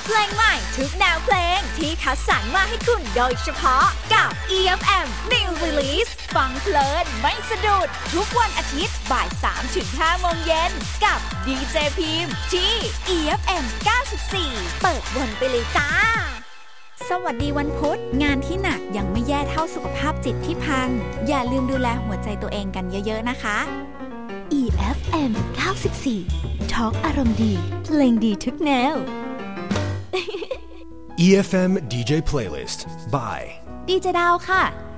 เพลงใหม่ทุกแนวเพลงที่คัดสรรมาให้คุณโดยเฉพาะกับ EFM New Release ฟังเพลินไม่สะดุดทุกวันอาทิตย์บ่าย 3-5 โมงเย็นกับดีเจพิมพ์ที่ EFM 94 เปิดวนไปเลยจ้าสวัสดีวันพุธงานที่หนักยังไม่แย่เท่าสุขภาพจิตที่พังอย่าลืมดูแลหัวใจตัวเองกันเยอะๆนะคะ EFM 94 Talk อารมณ์ดีเพลงดีทุกแนว EFM DJ Playlist by ดีเจดาวค่ะ